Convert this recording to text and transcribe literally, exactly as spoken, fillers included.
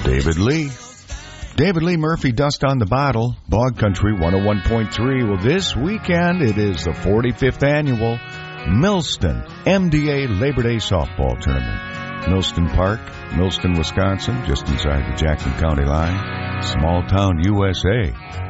David Lee. David Lee Murphy, Dust on the Bottle, Bog Country one oh one point three. Well, this weekend it is the forty-fifth annual Millston M D A Labor Day Softball Tournament. Millston Park, Millston, Wisconsin, just inside the Jackson County line. Small town U S A.